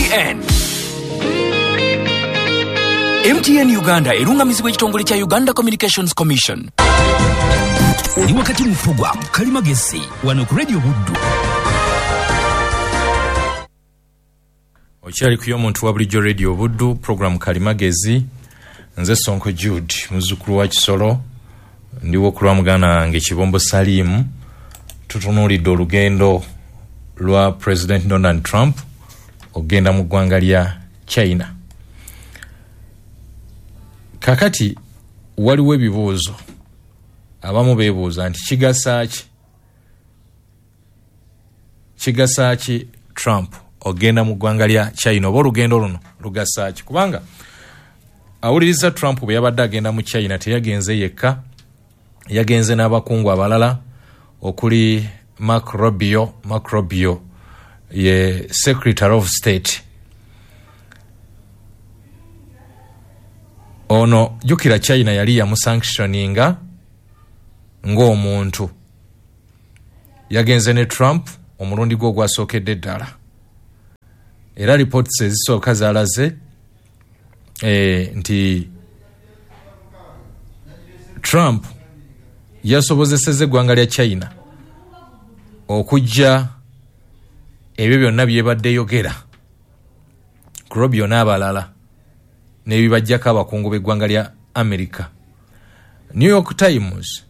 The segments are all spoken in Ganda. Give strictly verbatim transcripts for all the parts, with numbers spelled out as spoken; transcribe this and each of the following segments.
N. M T N Uganda erungamizibwa ekitongole kya Uganda Communications Commission. Oli wakati mu program Kalimagezi wano ku Radio Buddu. Okyali kuyo omuntu wa bulijjo Radio Buddu, program Kalimagezi. Nze Sonko Jude muzukulu wa Kisolo, ndiwo kulwa mugana wange Kibombo Salim. Tutunuulidde olugendo lwa President Donald Trump ogenda mu ggwanga lya China. Kakati waliwo ebibuuzo abamu beebuuza nti kigasa ki kigasa ki Trump ogenda mu ggwanga lya China oba olugendo luno lugasa ki, kubanga awuliriza Trump bwe yabadde agenda mu China teyagenze yekka, yagenze n'abakungu abalala okuli Mark Rubio. Mark Rubio ye Secretary of State. Ono jukira China yali ya musanctioninga ng'omuntu. Yagenze ne Trump omulundi gwo gwasookedde ddala. Era reports ezisooka zaalaze eh, nti Trump yasobozesezza eggwanga lya China okujja ebyo byonna byebadde yogera ku Rubio n'abalala n'ebibajjako abakungu b'eggwanga lya America. New York Times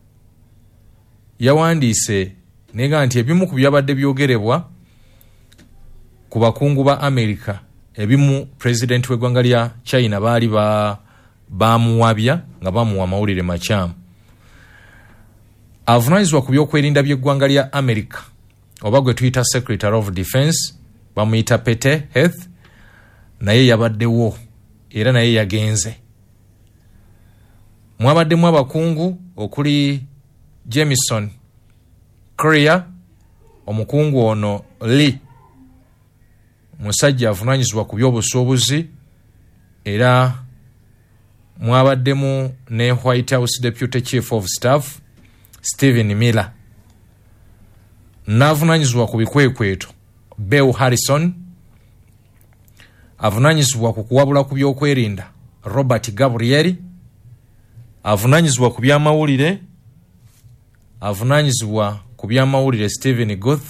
yawandiise nega nti ebimu ku byabadde byogerebwa ku bakungu ba America, ebimu president w'eggwanga lya China baali ba bamuwabya nga bamuwa mawulire makyamu. Avunaanyizibwa ku byokwerinda by'eggwanga lya America oba gwe tuyita Secretary of Defense bamuyita Pete Heath, naye yabaddewo era naye yagenze. Mwabaddemu abakungu okuli Jamison Korea, omukungu ono Lee musajja avunaanyizibwa ku by'obusuubuzi, era mwabaddemu ne White House Deputy Chief of Staff Stephen Miller, n'avunaanyizibwa ku bikwekweto Beau Harrison, avunaanyizibwa ku kuwabula ku byokwerinda Robert Gabriel, avunaanyizibwa ku byamawulire avunaanyizibwa ku byamawulire Stephen Guth,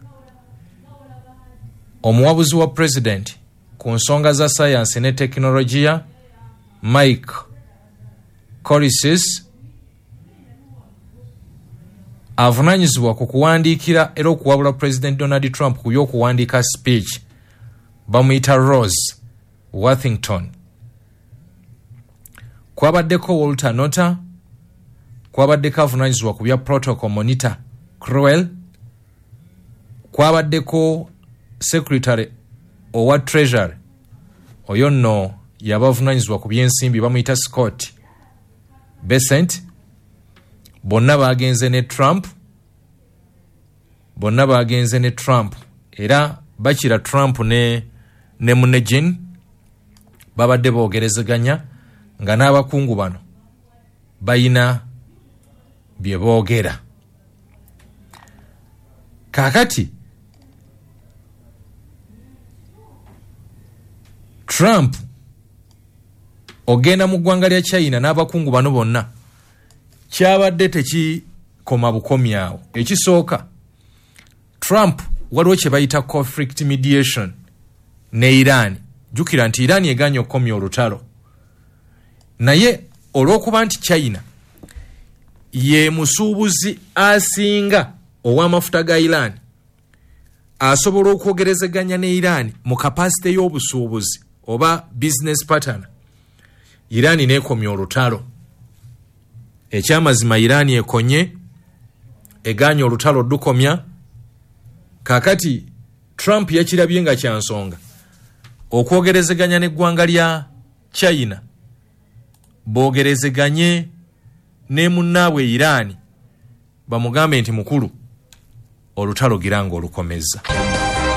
omuwabuzi wa president ku nsonga za science ne teknologiya Mike Corisis, avunaanyizibwa ku kuwandiikira era okuwabula President Donald Trump ku by'okuwandiika speech bamuyita Rose Worthington. Kwabaddeko Walter Notter, kwabaddeko avunaanyizibwa ku bya protocol monitor Crowell, kwabaddeko Secretary owa Treasury oyo nno yabavunaanyizibwa ku by'ensimbi bamuyita Scott Bessent. Bonna bagenze ne Trump, bonna bagenze ne Trump era bakira Trump ne ne munejin babadde boogerezeganya nga n'abakungu bano bayina bye boogera. Kakati Trump ogenda mu ggwanga lya China n'abakungu bano bonna kyabadde tekikoma bukomyawo. Ekisooka, Trump waliwo kye bayita conflict mediation ne Iran. Jukira nti Iran eganya okukomya olutalo, naye olw'okuba nti China ye musuubuzi asinga ow'amafuta ga Iran, asobola okwogerezeganya ne Iran mu kapasite y'obusuubuzi oba business pattern. Iran neekomya olutalo. Ekyamazima Iran ekonye eganya olutalo dukomya. Kakati Trump yakirabye nga kyansonga okwogerezeganya n'eggwanga lya China boogerezeganye ne munnaabwe Iran bamugambe nti mukulu olutalo giranga olukomeza.